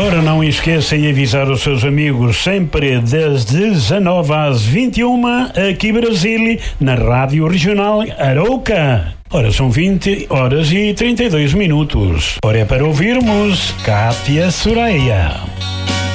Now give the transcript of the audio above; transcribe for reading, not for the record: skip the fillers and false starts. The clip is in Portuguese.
Ora, não esqueça de avisar os seus amigos sempre das 19 às 21 aqui Brasília, na Rádio Regional Arauca. Ora, são 20 horas e 32 minutos. Ora, é para ouvirmos Cátia Soraya.